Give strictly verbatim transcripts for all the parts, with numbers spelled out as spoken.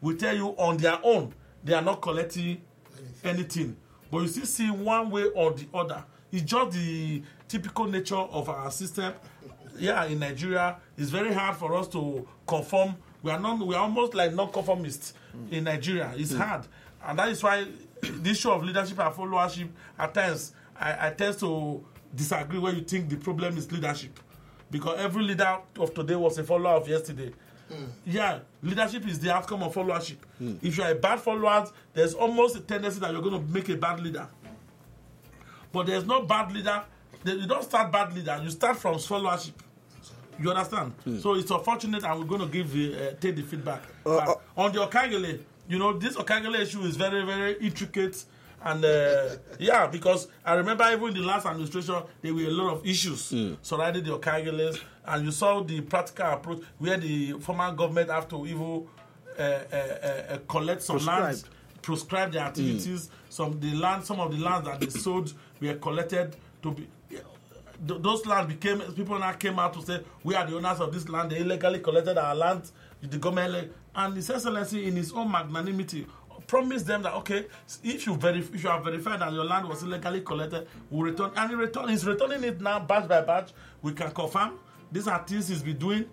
will tell you on their own, they are not collecting anything. But you still see one way or the other. It's just the typical nature of our system. Yeah, in Nigeria, it's very hard for us to conform. We are not. We are almost like non-conformists mm. in Nigeria. It's mm. hard, and that is why the issue of leadership and followership at times I, I tend to disagree when you think the problem is leadership, because every leader of today was a follower of yesterday. Mm. Yeah, leadership is the outcome of followership. Mm. If you are a bad follower, there's almost a tendency that you're going to make a bad leader. But there's no bad leader. You don't start bad leader. You start from followership. You understand? Mm. So it's unfortunate, and we're going to give the, uh, take the feedback. Uh, uh, on the Okagele, you know, this Okagele issue is very, very intricate. And uh, yeah, because I remember even in the last administration, there were a lot of issues mm. surrounding the Okageles. And you saw the practical approach where the former government have to even uh, uh, uh, collect some Prescribed. lands, prescribe their activities. Mm. Some the land, some of the lands that they sold were collected to be. Th- those lands became, people now came out to say, we are the owners of this land. They illegally collected our land. The government, and His Excellency, in his own magnanimity, promised them that, okay, if you verif- if you have verified that your land was illegally collected, we'll return. And he return, he's returning it now batch by batch. We can confirm these are things he's been doing,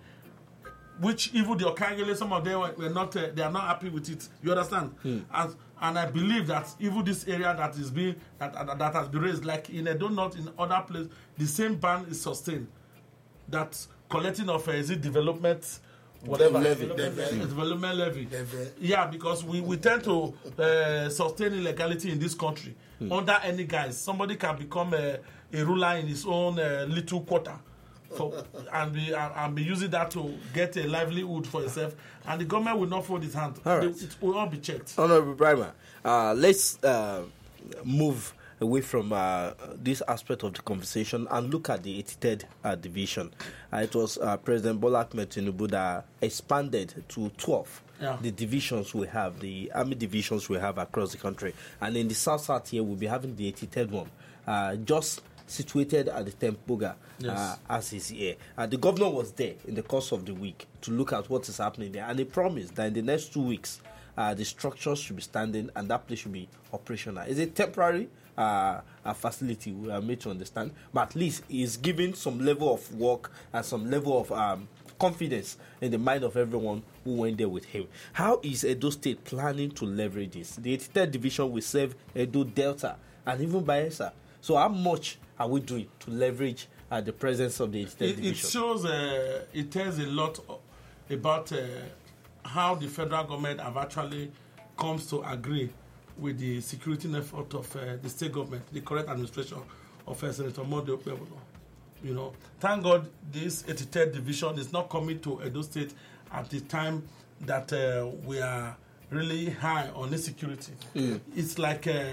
which even the Okagele, some of them were, were not, uh, they are not happy with it. You understand? Hmm. And, and I believe that even this area that is being, that, that, that has been raised, like in Edo North, in other places, the same ban is sustained. That collecting of, uh, is it development, whatever, levy. development, levy. development levy. levy. Yeah, because we, we tend to uh, sustain illegality in this country. Hmm. Under any guise, somebody can become a, a ruler in his own uh, little quarter. For, and be and be using that to get a livelihood for itself, and the government will not fold its hand. All right. They, it will all be checked. Honorable Brima, uh, let's uh, move away from uh, this aspect of the conversation and look at the eighty-third uh, division. Uh, it was uh, President Bola Ahmed Tinubu that expanded to twelve. Yeah. The divisions we have, the army divisions we have across the country, and in the south south here we'll be having the eighty-third one. Uh, just situated at the Tempoga, yes. uh, as is here. Uh, the governor was there in the course of the week to look at what is happening there, and he promised that in the next two weeks, uh, the structures should be standing and that place should be operational. It's a temporary uh, a facility, we are made to understand, but at least he's giving some level of work and some level of um, confidence in the mind of everyone who went there with him. How is Edo State planning to leverage this? The eighty-third division will serve Edo Delta and even Bayelsa. So how much are we doing to leverage uh, the presence of the eighty-third it, division? It shows, uh, it tells a lot about uh, how the federal government have actually comes to agree with the security effort of uh, the state government, the correct administration of uh, Senator Monday Okpebholo. You know, thank God this eighty-third division is not coming to Edo State at the time that uh, we are really high on insecurity. Mm. It's like uh,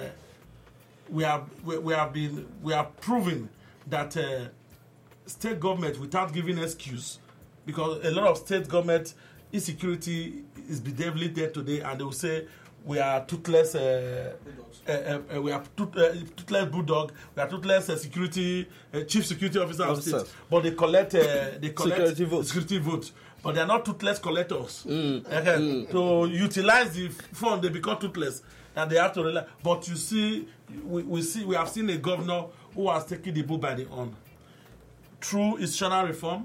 we have we, we have been we are proving that uh, state government, without giving excuse, because a lot of state government insecurity is bedeviled there today, and they will say we are toothless. Uh, uh, uh, uh, we are toot, uh, toothless bulldog. We are toothless uh, security uh, chief security officer of state. But they collect uh, they collect security votes. security votes. But they are not toothless collectors. Mm. Okay. Mm. To utilize the fund, they become toothless, and they have to rely. But you see, we, we see we have seen a governor who has taken the bull by the horn through institutional reform,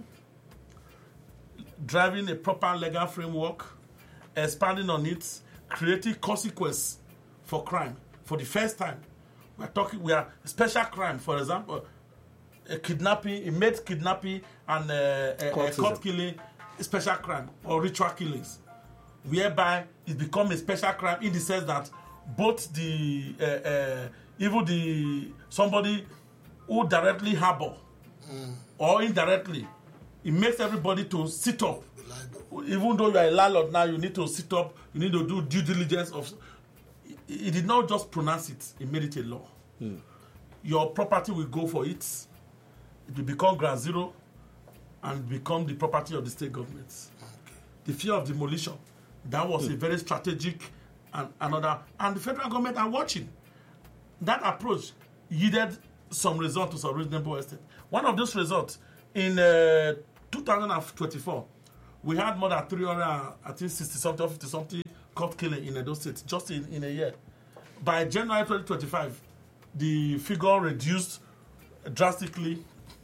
driving a proper legal framework, expanding on it, creating consequence for crime. For the first time, we are talking. We are special crime. For example, a kidnapping, a made kidnapping, and uh, a, a court killing, a special crime or ritual killings, whereby it becomes a special crime in the sense that both the uh, uh, even the somebody who directly harbor mm. or indirectly, it makes everybody to sit up. Even though you are a landlord now, you need to sit up. You need to do due diligence of. He did not just pronounce it; he made it a law. Mm. Your property will go for it. It will become ground zero, and become the property of the state government. Okay. The fear of demolition, that was mm. a very strategic and another. And the federal government are watching. That approach yielded some result to some reasonable extent. One of those results in uh, two thousand twenty-four, we had more than three hundred, I think sixty something, fifty something court killing in Edo State just in, in a year. By January twenty twenty-five, the figure reduced drastically.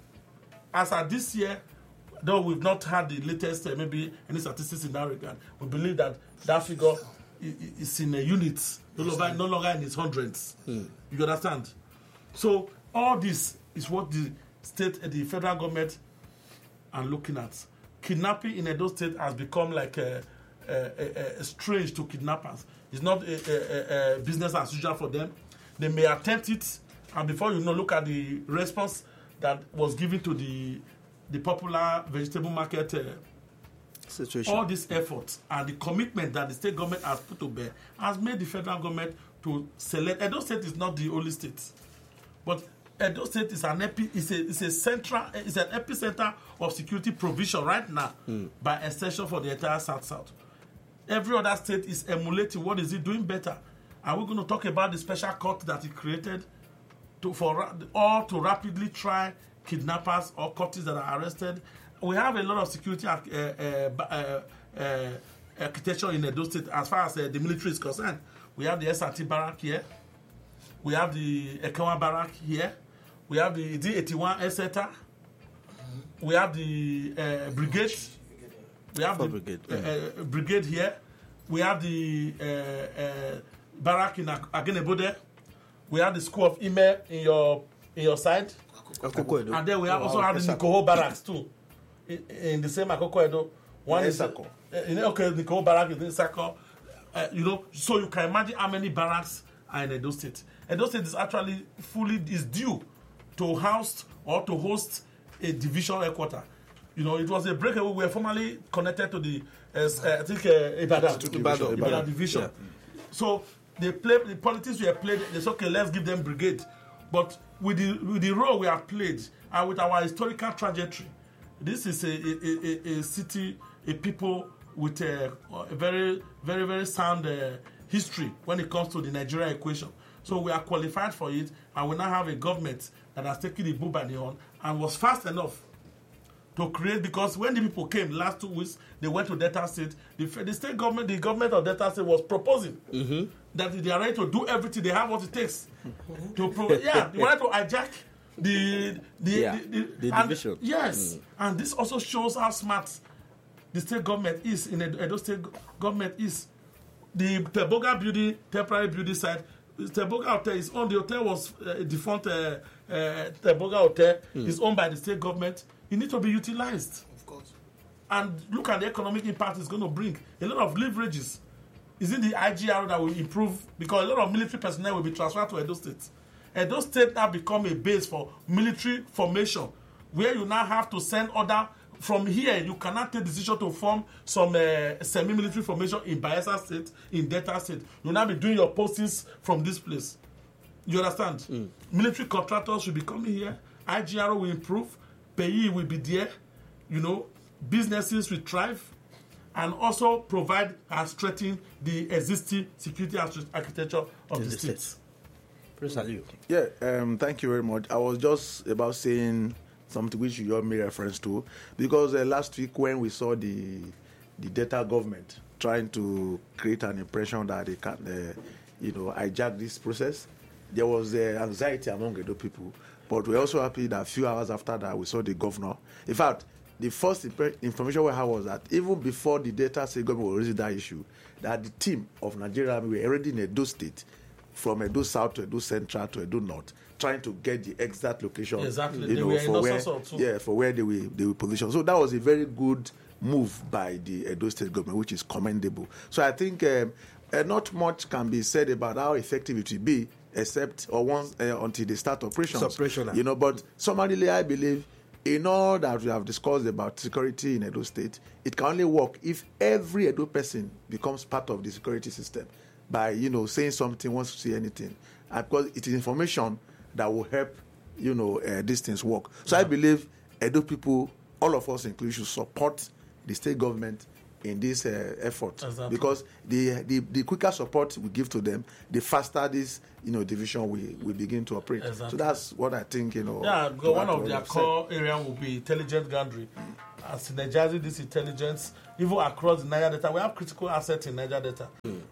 As at this year, though we've not had the latest, uh, maybe any statistics in that regard, we believe that that figure is, is in a unit, no longer, no longer in its hundreds. Hmm. You understand? So all this is what the state and the federal government are looking at. Kidnapping in Edo State has become like a, a, a, a strange to kidnappers. It's not a, a, a business as usual for them. They may attempt it, and before you know, look at the response that was given to the the popular vegetable market uh, situation. All these efforts and the commitment that the state government has put to bear has made the federal government to select. Edo State is not the only state, but Edo State is an epi, is a is a central is an epicenter of security provision right now, mm. by extension for the entire South South. Every other state is emulating. What is it doing better? And we're going to talk about the special court that it created to for all to rapidly try kidnappers or cultists that are arrested. We have a lot of security uh, uh, uh, uh, architecture in Edo State as far as uh, the military is concerned. We have the S R T barrack here. We have the Ekewa barrack here. We have the D eighty-one et cetera. Mm-hmm. We have the uh, brigade. We have For the brigade, uh, yeah. uh, brigade here. We have the uh, uh, barrack in Agenebode. We have the school of Ime in your in your side. And then we have also have the Nikoho barracks too. In, in the same Akoko Edo. One is uh, in okay, Nikoho barrack is in Sako. Uh, you know, so you can imagine how many barracks are in Edo State. Edo State is actually fully is due to house or to host a division headquarters. You know, it was a breakaway. We were formerly connected to the, uh, uh, I think, uh, Ibadan, Ibadan, Ibadan, Ibadan division. Yeah. So they play the politics we have played. They said, okay, let's give them brigade. But with the with the role we have played and with our historical trajectory, this is a a, a, a city, a people with a, a very very very sound uh, history when it comes to the Nigeria equation. So we are qualified for it, and we now have a government that has taken the bull by the horn and was fast enough to create, because when the people came last two weeks, they went to Delta State. The, the state government, the government of Delta State was proposing mm-hmm. that they are ready to do everything. They have what it takes mm-hmm. to pro- yeah, they wanted to hijack the the, yeah, the, the, the and, division. Yes, mm. and this also shows how smart the state government is. In Edo, Edo State government is the Teboga building, temporary building site. Teboga Hotel is owned. The hotel was uh, a defunct uh, uh, Teboga Hotel. Mm. Is owned by the state government. It needs to be utilized. Of course. And look at the economic impact it's going to bring. A lot of leverages. Is it the I G R that will improve? Because a lot of military personnel will be transferred to Edo State. Edo State now become a base for military formation, where you now have to send order. From here, you cannot take decision to form some uh, semi-military formation in Bayelsa State, in Delta State. You'll now be doing your postings from this place. You understand? Mm. Military contractors will be coming here. I G R will improve. Pay will be there. You know, businesses will thrive. And also provide and strengthen the existing security architecture of the state. Yeah, um, thank you very much. I was just about saying something which you all made reference to, because uh, last week when we saw the the Delta government trying to create an impression that they can, uh, you know, hijack this process, there was uh, anxiety among Edo people. But we're also happy that a few hours after that we saw the governor. In fact, the first imp- information we had was that even before the Delta State government was raising that issue, that the team of Nigeria Army were already in Edo State, from Edo South to Edo Central to Edo North, trying to get the exact location, exactly. you they know, for where, too. yeah, for where they will they will position. So that was a very good move by the Edo State government, which is commendable. So I think um, uh, not much can be said about how effective it will be, except or once uh, until they start operations. Operational. You know, but summarily, I believe in all that we have discussed about security in Edo State, it can only work if every Edo person becomes part of the security system by, you know, saying something, wants to say anything, and because it is information that will help, you know, uh, these things work. So yeah. I believe Edo people, all of us included, should support the state government in this uh, effort, exactly. because the, the the quicker support we give to them, the faster this, you know, division we, we begin to operate. Exactly. So that's what I think, you know. Yeah, one of their core area will be intelligence gathering, and synergizing this intelligence even across the Niger Delta. We have critical assets in Niger Delta. Mm.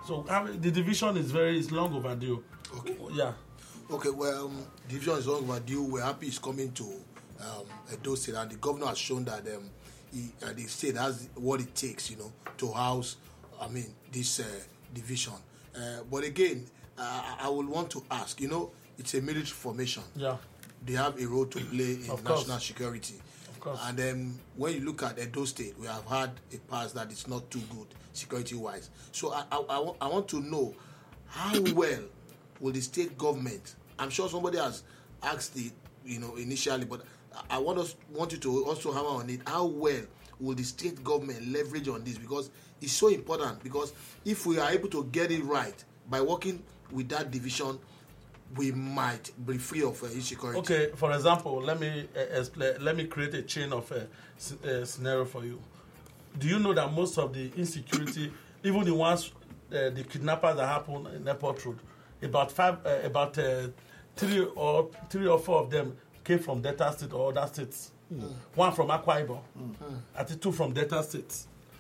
So I mean, the division is very is long overdue. Okay. Yeah. Okay, well, um, division is long overdue. We're happy it's coming to um, Edo State, and the governor has shown that um, he, uh, the state has what it takes, you know, to house, I mean, this uh, division. Uh, but again, uh, I would want to ask, you know, it's a military formation. Yeah. They have a role to play in Of national course. security. Of course. And then when you look at Edo State, we have had a past that is not too good security-wise. So I, I, I, want, I want to know how well will the state government, I'm sure somebody has asked it, you know, initially, but I want us want you to also hammer on it. How well will the state government leverage on this? Because it's so important. Because if we are able to get it right by working with that division, we might be free of uh, insecurity. Okay, for example, let me uh, explain, let me create a chain of uh, s- uh, scenario for you. Do you know that most of the insecurity, even the ones, uh, the kidnappers that happen in Airport Road, about five, uh, about uh, three or three or four of them came from Delta State or other states. Mm. One from Akwa Ibom, mm. and two from Delta State.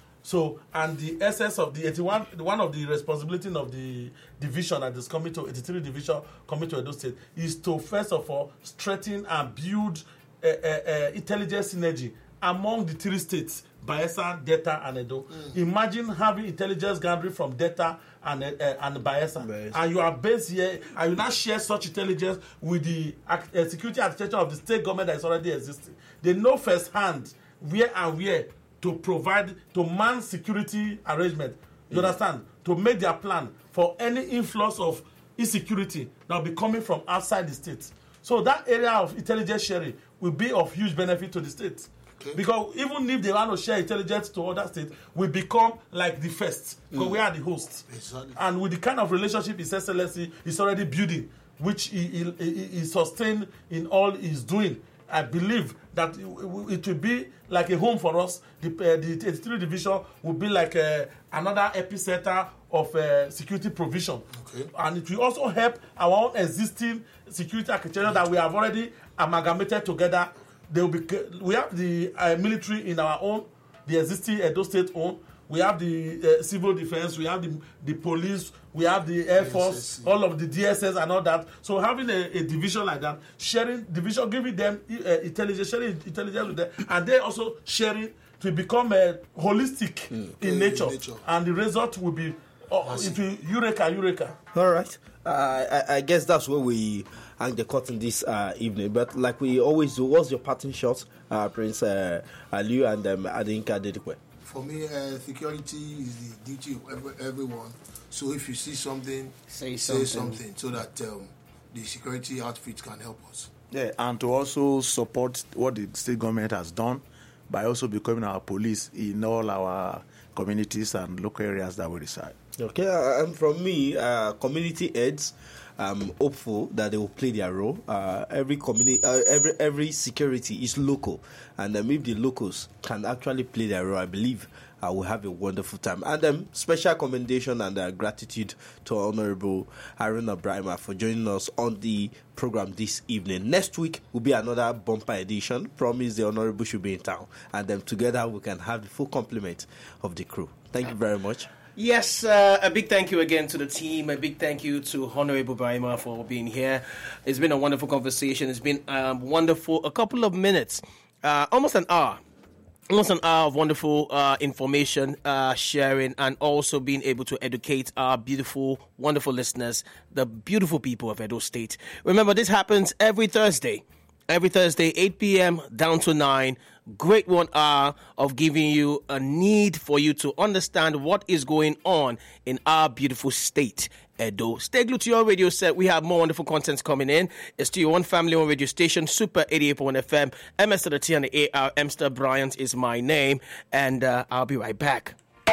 So, and the essence of the eighty-one, one of the responsibility of the division that is coming to eighty-three division coming to Edo State is to first of all strengthen and build uh, uh, uh, intelligence synergy among the three states, Bayelsa, Delta, and Edo. Mm. Imagine having intelligence gathering from Delta and uh, and Bayelsa, Bayelsa, and you are based here, and you now share such intelligence with the uh, security architecture of the state government that is already existing. They know firsthand where and where to provide, to man security arrangement. You mm. understand? To make their plan for any influx of insecurity that will be coming from outside the state. So that area of intelligence sharing will be of huge benefit to the state. Okay. Because even if they want to share intelligence to other states, we become like the first, because mm. we are the host. Exactly. And with the kind of relationship His Excellency is already building, which he, he, he, he sustained in all he's doing, I believe that it, it will be like a home for us. The, uh, the eighty-three division will be like uh, another epicenter of uh, security provision. Okay. And it will also help our own existing security architecture that we have already amalgamated together. They will be, we have the uh, military in our own, the existing Edo State own. We have the uh, civil defense, we have the, the police, we have the Air Force, all of the D S S and all that. So having a, a division like that, sharing division, giving them uh, intelligence, sharing intelligence with them, and they also sharing to become uh, holistic mm. in, in nature. nature. And the result will be, uh, it will eureka, eureka. All right. Uh, I, I guess that's where we hang the curtain this uh, evening. But like we always do, what's your parting shot, uh, Prince uh, Aliu and um, Adinka Dedekwe? For me, uh, security is the duty of every, everyone. So if you see something, say say something, something so that um, the security outfits can help us. Yeah, and to also support what the state government has done by also becoming our police in all our communities and local areas that we reside. Okay, uh, and from me, uh, community heads, I'm hopeful that they will play their role. Uh, every community, uh, every every security is local, and um, if the locals can actually play their role, I believe uh, we'll have a wonderful time. And um, special commendation and uh, gratitude to Honorable Haruna Brahima for joining us on the program this evening. Next week will be another bumper edition. Promise the Honorable should be in town, and then um, together we can have the full complement of the crew. Thank you very much. Yes, uh, a big thank you again to the team. A big thank you to Honorable Brahima for being here. It's been a wonderful conversation. It's been um, wonderful. A couple of minutes, uh, almost an hour. Almost an hour of wonderful uh, information uh, sharing, and also being able to educate our beautiful, wonderful listeners, the beautiful people of Edo State. Remember, this happens every Thursday. Every Thursday, eight p.m. down to nine. Great one hour of giving you a need for you to understand what is going on in our beautiful state, Edo. Stay glued to your radio set. We have more wonderful contents coming in. It's to your one family on radio station, Super eighty-eight point one F M. M S to the T and the A R. Emster Bryant is my name. And uh, I'll be right back.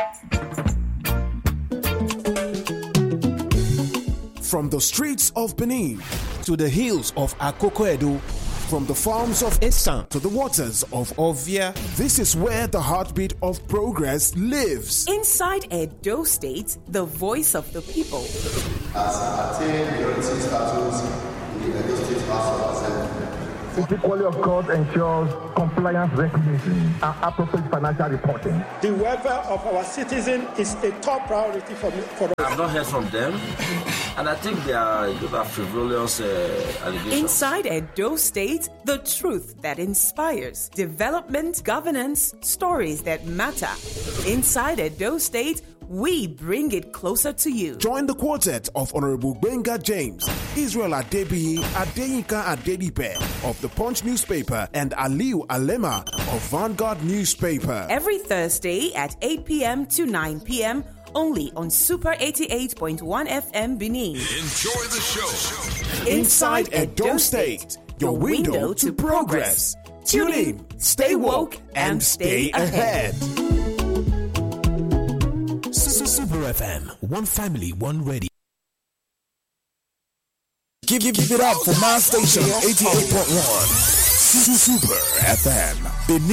From the streets of Benin to the hills of Akoko Edo, from the farms of Esan to the waters of Ovia, this is where the heartbeat of progress lives. Inside Edo State, the voice of the people. As I attain majority status in the Edo State House of Assembly, It equally, of course, ensures compliance regulations and appropriate financial reporting. The welfare of our citizens is a top priority for me. For I've not heard from them, and I think they are, they are frivolous uh, allegations. Inside Edo State, the truth that inspires, development, governance, stories that matter. Inside Edo State, we bring it closer to you. Join the quartet of Honorable Benga James, Israel Adebiyi, Adeyinka Adedipe of the Punch newspaper, and Aliu Alema of Vanguard newspaper. Every Thursday at eight p.m. to nine p.m. only on Super eighty-eight point one F M Benin. Enjoy the show. Inside Edo State, your window to progress. Tune in, stay woke, and stay ahead. Super F M, one family, one radio. Give, give, give it up for my station, eighty-eight point one. Super F M. Benin.